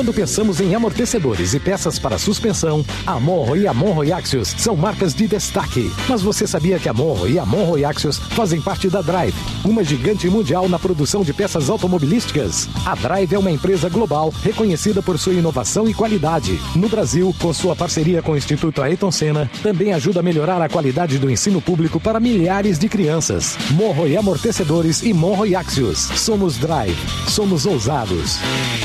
Quando pensamos em amortecedores e peças para suspensão, a Monroe e a Monroe Axios são marcas de destaque. Mas você sabia que a Monroe e a Monroe Axios fazem parte da Drive, uma gigante mundial na produção de peças automobilísticas? A Drive é uma empresa global reconhecida por sua inovação e qualidade. No Brasil, com sua parceria com o Instituto Ayrton Senna, também ajuda a melhorar a qualidade do ensino público para milhares de crianças. Monroe Amortecedores e Monroe Axios. Somos Drive. Somos ousados.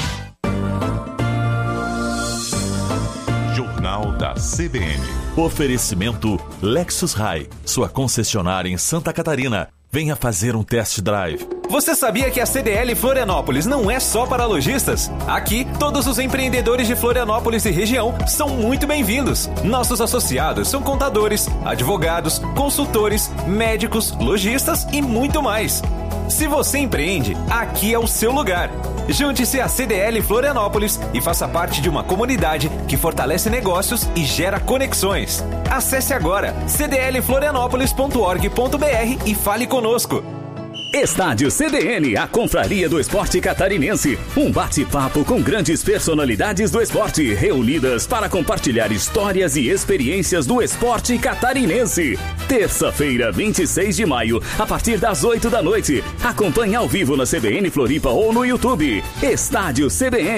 Jornal da CBN. Oferecimento Lexus High, sua concessionária em Santa Catarina. Venha fazer um test drive. Você sabia que a CDL Florianópolis não é só para lojistas? Aqui, todos os empreendedores de Florianópolis e região são muito bem-vindos. Nossos associados são contadores, advogados, consultores, médicos, lojistas e muito mais. Se você empreende, aqui é o seu lugar. Junte-se à CDL Florianópolis e faça parte de uma comunidade que fortalece negócios e gera conexões. Acesse agora cdlflorianopolis.org.br e fale conosco. Estádio CDN, a confraria do esporte catarinense. Um bate-papo com grandes personalidades do esporte, reunidas para compartilhar histórias e experiências do esporte catarinense. Terça-feira, 26 de maio, a partir das 8 da noite. Acompanhe ao vivo na CBN Floripa ou no YouTube. Estádio CBN.